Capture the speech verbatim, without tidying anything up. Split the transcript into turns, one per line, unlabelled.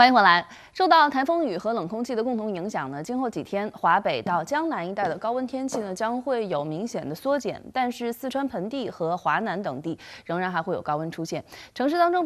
欢迎回来。受到台风雨和冷空气的共同影响呢，今后几天华北到江南一带的高温天气呢将会有明显的缩减，但是四川盆地和华南等地仍然还会有高温出现。城市当中。